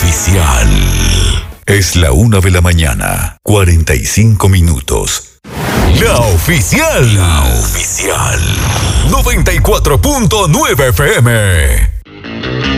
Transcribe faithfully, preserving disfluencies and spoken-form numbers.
oficial. Es la una de la mañana, cuarenta y cinco minutos. La oficial. La oficial. noventa y cuatro punto nueve F M.